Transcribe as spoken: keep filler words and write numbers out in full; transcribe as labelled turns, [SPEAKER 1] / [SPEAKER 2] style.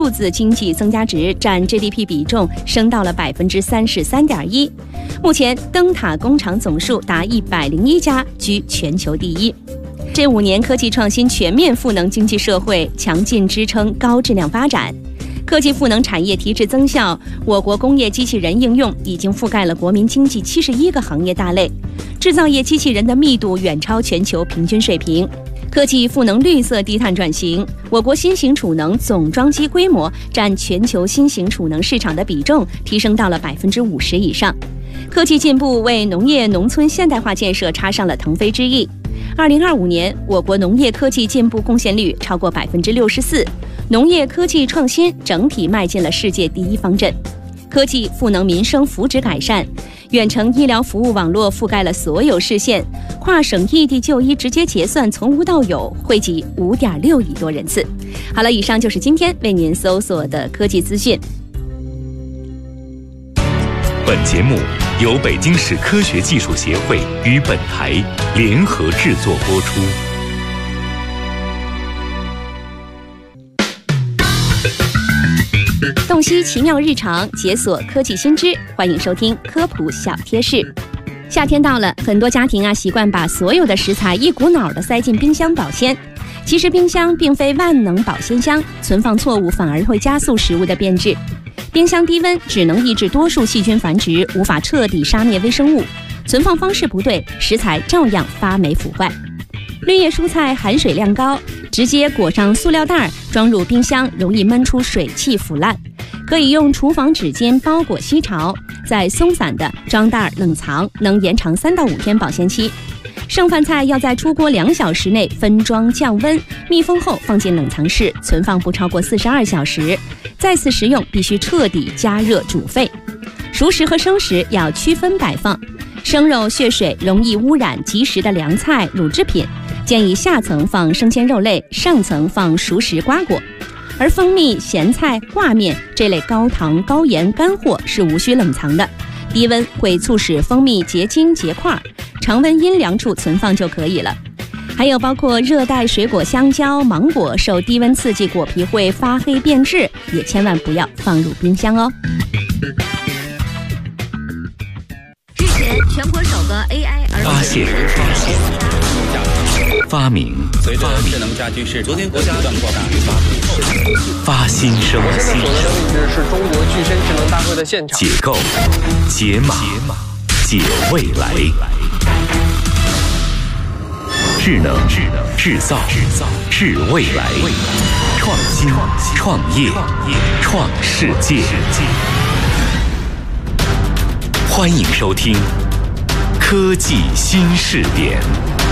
[SPEAKER 1] 数字经济增加值占 G D P 比重升到了百分之三十三点一。目前，灯塔工厂总数达一百零一家，居全球第一。这五年，科技创新全面赋能经济社会，强劲支撑高质量发展。科技赋能产业提质增效，我国工业机器人应用已经覆盖了国民经济七十一个行业大类，制造业机器人的密度远超全球平均水平。科技赋能绿色低碳转型，我国新型储能总装机规模占全球新型储能市场的比重提升到了百分之五十以上。科技进步为农业农村现代化建设插上了腾飞之翼。二零二五年，我国农业科技进步贡献率超过百分之六十四，农业科技创新整体迈进了世界第一方阵。科技赋能民生福祉改善，远程医疗服务网络覆盖了所有市县，跨省异地就医直接结算从无到有，惠及五点六亿多人次。好了，以上就是今天为您搜索的科技资讯。
[SPEAKER 2] 本节目由北京市科学技术协会与本台联合制作播出。
[SPEAKER 1] 洞悉奇妙日常，解锁科技新知，欢迎收听科普小贴士。夏天到了，很多家庭啊习惯把所有的食材一股脑地塞进冰箱保鲜。其实冰箱并非万能保鲜箱，存放错误反而会加速食物的变质。冰箱低温只能抑制多数细菌繁殖，无法彻底杀灭微生物。存放方式不对，食材照样发霉腐坏。绿叶蔬菜含水量高，直接裹上塑料袋装入冰箱，容易闷出水汽腐烂。可以用厨房纸巾包裹吸潮，再松散的装袋冷藏，能延长三到五天保鲜期。剩饭菜要在出锅两小时内分装降温，密封后放进冷藏室，存放不超过四十二小时。再次食用必须彻底加热煮沸。熟食和生食要区分摆放，生肉、血水容易污染即食的凉菜、乳制品，建议下层放生鲜肉类，上层放熟食瓜果。而蜂蜜、咸菜、挂面这类高糖高盐干货是无需冷藏的，低温会促使蜂蜜结晶结块，常温阴凉处存放就可以了。还有包括热带水果香蕉、芒果，受低温刺激果皮会发黑变质，也千万不要放入冰箱哦。
[SPEAKER 3] 日前，全国首个 A I 儿
[SPEAKER 2] 发现发现发明
[SPEAKER 4] 随着智能家居市场昨天国家不断扩大，
[SPEAKER 2] 发新生
[SPEAKER 5] 我现在所在的位置是中国具身智能大会的现场。
[SPEAKER 2] 解构解码解未来，智能智能制造制造智未来，创新创业创世界。欢迎收听科技新视点。